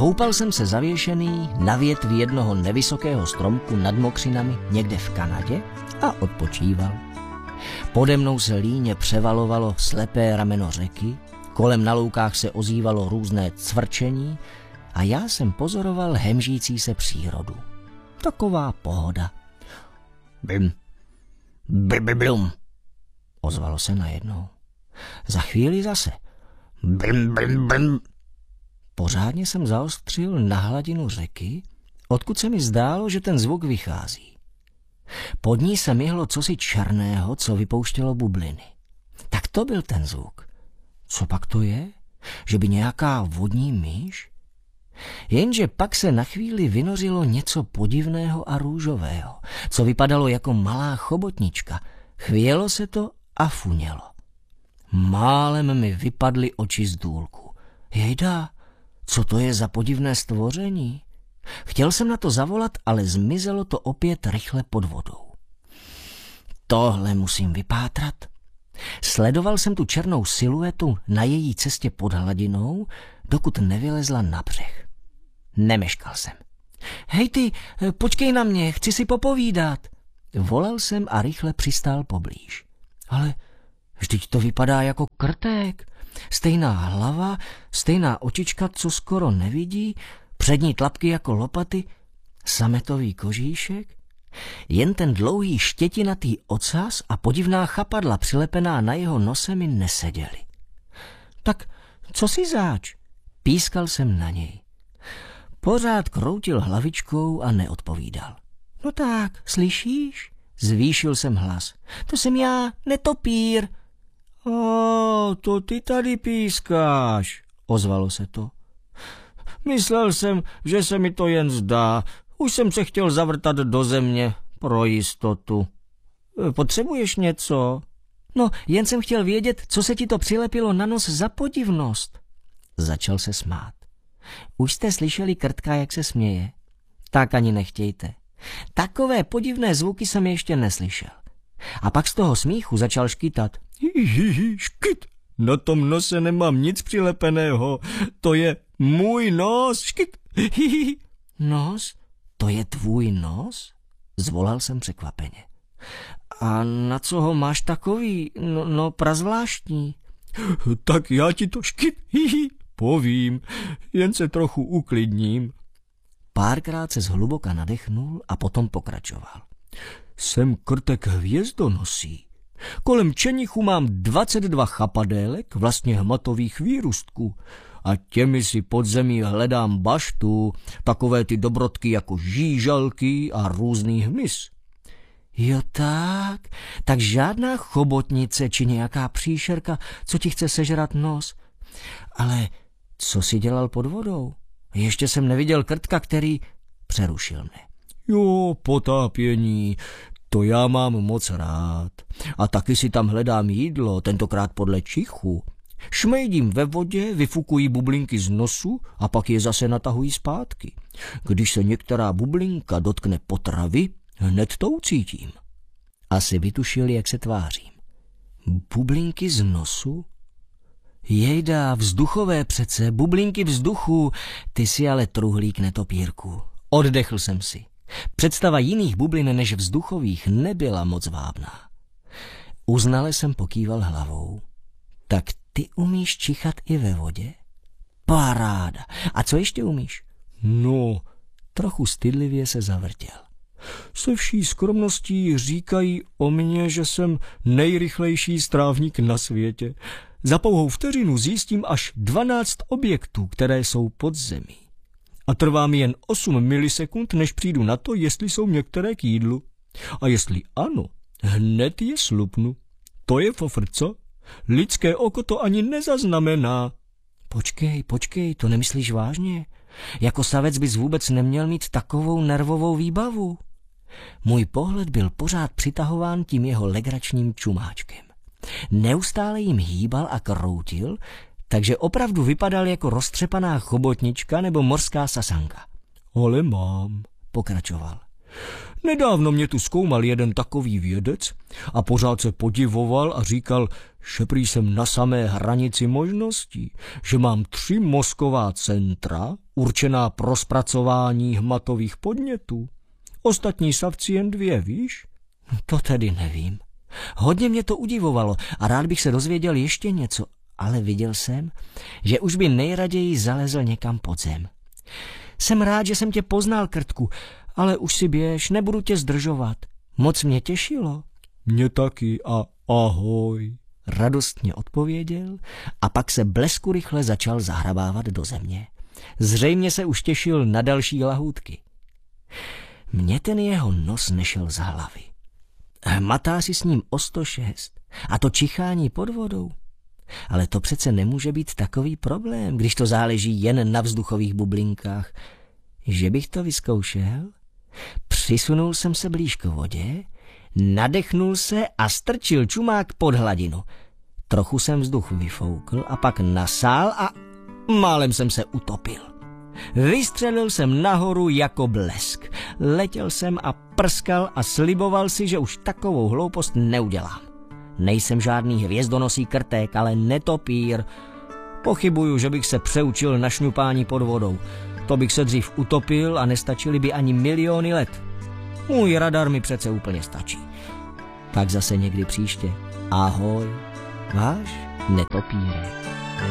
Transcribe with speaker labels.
Speaker 1: Houpal jsem se zavěšený na větvi jednoho nevysokého stromku nad mokřinami někde v Kanadě a odpočíval. Pode mnou se líně převalovalo slepé rameno řeky, kolem na loukách se ozývalo různé cvrčení a já jsem pozoroval hemžící se přírodu. Taková pohoda. Bim, blum, ozvalo se najednou. Za chvíli zase. Bim, bim, bim. Pořádně jsem zaostřil na hladinu řeky, odkud se mi zdálo, že ten zvuk vychází. Pod ní se myhlo cosi černého, co vypouštělo bubliny. Tak to byl ten zvuk. Co pak to je? Že by nějaká vodní myš? Jenže pak se na chvíli vynořilo něco podivného a růžového, co vypadalo jako malá chobotnička. Chvělo se to a funělo. Málem mi vypadly oči z důlku. Jejda, co to je za podivné stvoření? Chtěl jsem na to zavolat, ale zmizelo to opět rychle pod vodou. Tohle musím vypátrat. Sledoval jsem tu černou siluetu na její cestě pod hladinou, dokud nevylezla na břeh. Nemeškal jsem. Hej ty, počkej na mě, chci si popovídat. Volal jsem a rychle přistál poblíž. Ale vždyť to vypadá jako krtek. Stejná hlava, stejná očička, co skoro nevidí, přední tlapky jako lopaty, sametový kožíšek. Jen ten dlouhý štětinatý ocas a podivná chapadla přilepená na jeho nose mi neseděly. Tak co si záč? Pískal jsem na něj. Pořád kroutil hlavičkou a neodpovídal. No tak, slyšíš? Zvýšil jsem hlas. To jsem já, netopír. To ty tady pískáš, ozvalo se to. Myslel jsem, že se mi to jen zdá. Už jsem se chtěl zavrtat do země pro jistotu. Potřebuješ něco? No, jen jsem chtěl vědět, co se ti to přilepilo na nos za podivnost. Začal se smát. Už jste slyšeli krtka, jak se směje? Tak ani nechtějte. Takové podivné zvuky jsem ještě neslyšel. A pak z toho smíchu začal škytat. Škyt, na tom nose nemám nic přilepeného. To je můj nos, škyt. Nos? To je tvůj nos? Zvolal jsem překvapeně. A na co ho máš takový, no prazvláštní? Tak já ti to škyt, povím, jen se trochu uklidním. Párkrát se zhluboka nadechnul a potom pokračoval. Jsem krtek hvězdonosí. Kolem čenichu mám 22 chapadélek, vlastně hmatových výrůstků. A těmi si pod zemí hledám baštu, takové ty dobrodky jako žížalky a různý hmyz. Jo tak žádná chobotnice či nějaká příšerka, co ti chce sežrat nos. Ale co jsi dělal pod vodou? Ještě jsem neviděl krtka, který přerušil mne. Jo, potápění, to já mám moc rád. A taky si tam hledám jídlo, tentokrát podle čichu. Šmejdím ve vodě, vyfukují bublinky z nosu a pak je zase natahují zpátky. Když se některá bublinka dotkne potravy, hned to ucítím. Asi vytušil, jak se tvářím. Bublinky z nosu? Jejda, vzduchové přece, bublinky vzduchu, ty si ale truhlík netopírku. Oddechl jsem si. Představa jiných bublin než vzduchových nebyla moc vábná. Uznale jsem pokýval hlavou. Tak ty umíš čichat i ve vodě? Paráda. A co ještě umíš? No, trochu stydlivě se zavrtěl. Se vší skromností říkají o mně, že jsem nejrychlejší strávník na světě. Za pouhou vteřinu zjistím až 12 objektů, které jsou pod zemí. A trvá mi jen 8 milisekund, než přijdu na to, jestli jsou některé k jídlu. A jestli ano, hned je slupnu. To je fofr, co? Lidské oko to ani nezaznamená. Počkej, to nemyslíš vážně? Jako savec bys vůbec neměl mít takovou nervovou výbavu. Můj pohled byl pořád přitahován tím jeho legračním čumáčkem. Neustále jim hýbal a kroutil, takže opravdu vypadal jako roztřepaná chobotnička nebo morská sasanka. Ale mám, pokračoval. Nedávno mě tu zkoumal jeden takový vědec a pořád se podivoval a říkal, že prý jsem na samé hranici možností, že mám 3 mozková centra určená pro zpracování hmatových podnětů. Ostatní savci jen 2, víš? To tedy nevím. Hodně mě to udivovalo a rád bych se dozvěděl ještě něco, ale viděl jsem, že už by nejraději zalezl někam pod zem. Jsem rád, že jsem tě poznal, Krtku, ale už si běž, nebudu tě zdržovat. Moc mě těšilo. Mě taky a ahoj, radostně odpověděl a pak se bleskurychle začal zahrabávat do země. Zřejmě se už těšil na další lahůdky. Mně ten jeho nos nešel z hlavy. Hmatá si s ním o 106 a to čichání pod vodou. Ale to přece nemůže být takový problém, když to záleží jen na vzduchových bublinkách. Že bych to vyzkoušel? Přisunul jsem se blíž k vodě, nadechnul se a strčil čumák pod hladinu. Trochu jsem vzduch vyfoukl a pak nasál a málem jsem se utopil. Vystřelil jsem nahoru jako blesk. Letěl jsem a prskal a sliboval si, že už takovou hloupost neudělám. Nejsem žádný hvězdonosý krtek, ale netopír. Pochybuju, že bych se přeučil na šňupání pod vodou. To bych se dřív utopil a nestačily by ani miliony let. Můj radar mi přece úplně stačí. Tak zase někdy příště. Ahoj, váš netopírek.